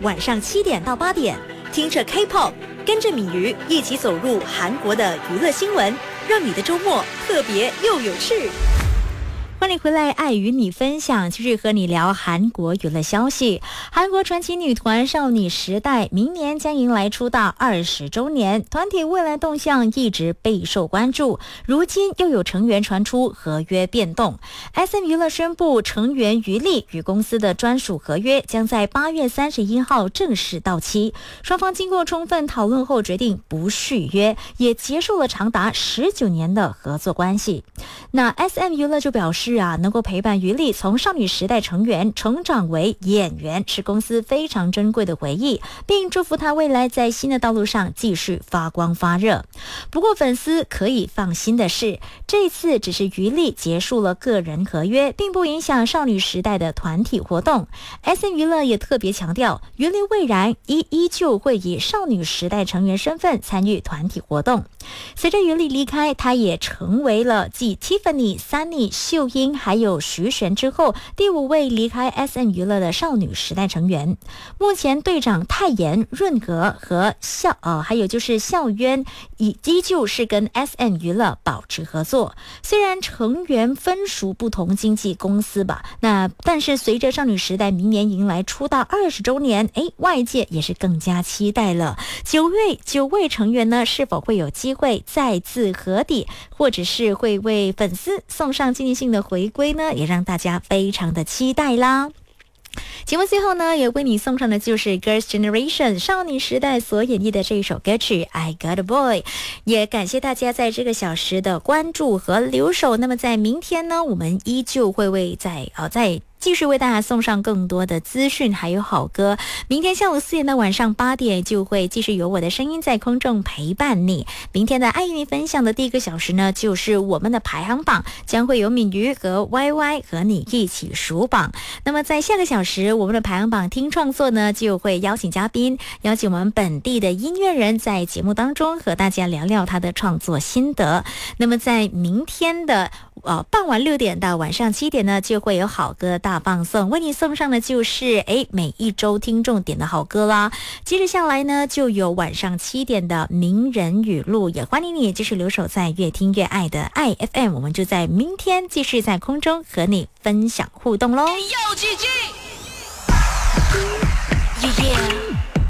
晚上7点到8点，听着 K-pop， 跟着敏瑜一起走入韩国的娱乐新闻，让你的周末特别又有趣。欢迎回来，爱与你分享，继续和你聊韩国娱乐消息。韩国传奇女团少女时代明年将迎来出道20周年，团体未来动向一直备受关注。如今又有成员传出合约变动 ，SM 娱乐宣布成员余力与公司的专属合约将在8月31号正式到期。双方经过充分讨论后决定不续约，也结束了长达19年的合作关系。那 SM 娱乐就表示能够陪伴余力从少女时代成员成长为演员，是公司非常珍贵的回忆，并祝福她未来在新的道路上继续发光发热。不过粉丝可以放心的是，这次只是余力结束了个人合约，并不影响少女时代的团体活动。SM 娱乐也特别强调，余力未来依旧会以少女时代成员身份参与团体活动。随着余力离开，她也成为了继 Tiffany、Sunny、秀英还有徐玄之后第5位离开 SM 娱乐的少女时代成员。目前队长泰妍、润格和还有就是孝渊依旧是跟 SM 娱乐保持合作。虽然成员分属不同经纪公司吧，但是随着少女时代明年迎来出道20周年，外界也是更加期待了。9位成员呢，是否会有机会再次合体，或者是会为粉丝送上纪念性的回归呢，也让大家非常的期待啦。节目最后呢，也为你送上的就是 Girls' Generation 少女时代所演绎的这一首歌曲 I Got a Boy。 也感谢大家在这个小时的关注和留守。那么在明天呢，我们依旧会在继续为大家送上更多的资讯还有好歌。明天下午4点到晚上8点就会继续有我的声音在空中陪伴你。明天的爱与你分享的第1个小时呢，就是我们的排行榜，将会有敏瑜和 YY 和你一起数榜。那么在下个小时，我们的排行榜听创作呢，就会邀请嘉宾，邀请我们本地的音乐人在节目当中和大家聊聊他的创作心得。那么在明天的傍晚6点到晚上7点呢，就会有好歌大放送，为你送上的就是每一周听众点的好歌啦。接着下来呢，就有晚上7点的名人语录，也欢迎你继续留守在越听越爱的爱 FM， 我们就在明天继续在空中和你分享互动咯。 又几句